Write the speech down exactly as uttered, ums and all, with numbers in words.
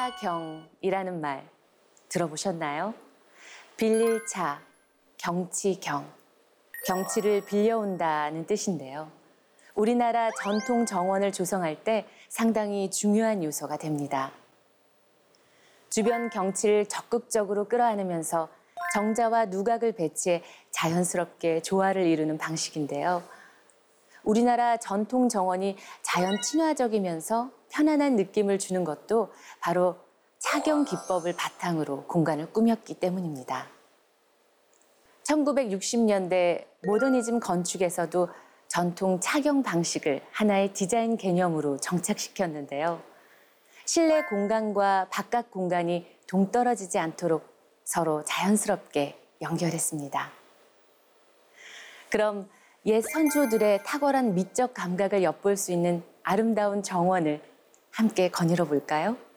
차경이라는 말 들어보셨나요? 빌릴 차, 경치경. 경치를 빌려온다는 뜻인데요. 우리나라 전통 정원을 조성할 때 상당히 중요한 요소가 됩니다. 주변 경치를 적극적으로 끌어안으면서 정자와 누각을 배치해 자연스럽게 조화를 이루는 방식인데요. 우리나라 전통 정원이 자연 친화적이면서 편안한 느낌을 주는 것도 바로 차경 기법을 바탕으로 공간을 꾸몄기 때문입니다. 천구백육십 년대 모더니즘 건축에서도 전통 차경 방식을 하나의 디자인 개념으로 정착시켰는데요. 실내 공간과 바깥 공간이 동떨어지지 않도록 서로 자연스럽게 연결했습니다. 그럼 옛 선조들의 탁월한 미적 감각을 엿볼 수 있는 아름다운 정원을 함께 거닐어 볼까요?